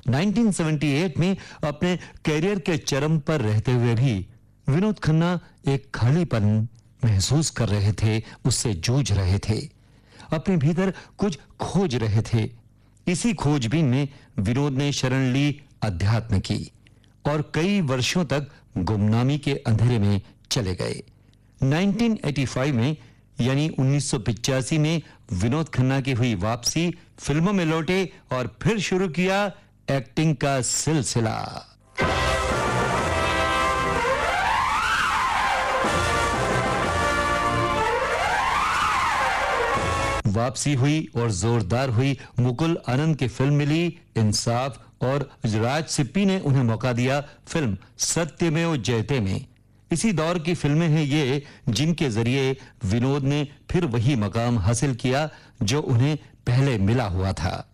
1978 में अपने करियर के चरम पर रहते हुए भी विनोद खन्ना एक खालीपन महसूस कर रहे थे, उससे जूझ रहे थे, अपने भीतर कुछ खोज रहे थे। इसी खोजबीन में विनोद ने शरण ली अध्यात्म की और कई वर्षों तक गुमनामी के अंधेरे में चले गए। 1985 में यानी 1985 में विनोद खन्ना की हुई वापसी, फिल्मों में लौटे और फिर शुरू किया एक्टिंग का सिलसिला। वापसी हुई और जोरदार हुई। मुकुल आनंद की फिल्म मिली इंसाफ और राज सिप्पी ने उन्हें मौका दिया फिल्म सत्यमेव जयते में। इसी दौर की फिल्में हैं ये जिनके जरिए विनोद ने फिर वही मकाम हासिल किया जो उन्हें पहले मिला हुआ था।